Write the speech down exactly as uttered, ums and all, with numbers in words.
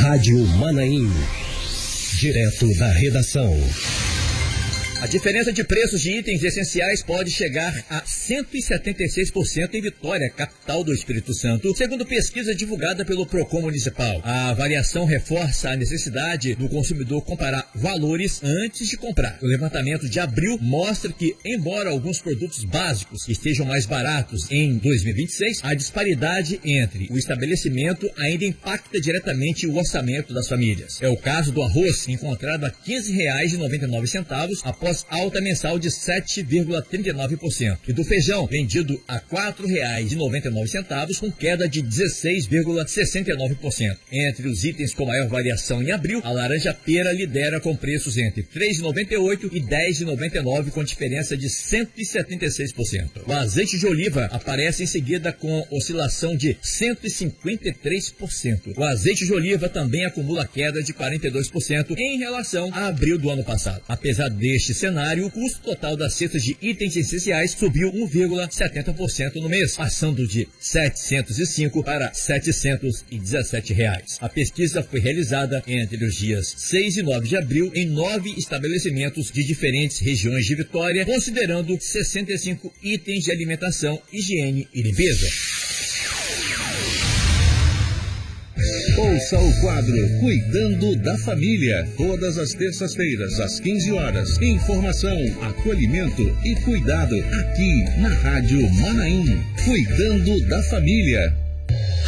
Rádio Manaim. Direto da redação. A diferença de preços de itens essenciais pode chegar a cento e setenta e seis por cento em Vitória, capital do Espírito Santo, segundo pesquisa divulgada pelo Procon Municipal. A variação reforça a necessidade do consumidor comparar valores antes de comprar. O levantamento de abril mostra que, embora alguns produtos básicos estejam mais baratos em dois mil e vinte e seis, a disparidade entre o estabelecimento ainda impacta diretamente o orçamento das famílias. É o caso do arroz, encontrado a quinze reais e noventa e nove centavos após alta mensal de sete vírgula trinta e nove por cento, e do feijão, vendido a quatro reais e noventa e nove centavos, com queda de dezesseis vírgula sessenta e nove por cento. Entre os itens com maior variação em abril, a laranja-pera lidera com preços entre três reais e noventa e oito centavos e dez reais e noventa e nove centavos, com diferença de cento e setenta e seis por cento. O azeite de oliva aparece em seguida com oscilação de cento e cinquenta e três por cento. O azeite de oliva também acumula queda de quarenta e dois por cento em relação a abril do ano passado. Apesar deste cenário, o custo total das cestas de itens essenciais subiu um vírgula setenta por cento no mês, passando de setecentos e cinco para setecentos e dezessete reais. A pesquisa foi realizada entre os dias seis e nove de abril em nove estabelecimentos de diferentes regiões de Vitória, considerando sessenta e cinco itens de alimentação, higiene e limpeza. Ouça o quadro Cuidando da Família, todas as terças-feiras, às quinze horas. Informação, acolhimento e cuidado aqui na Rádio Manaim. Cuidando da Família.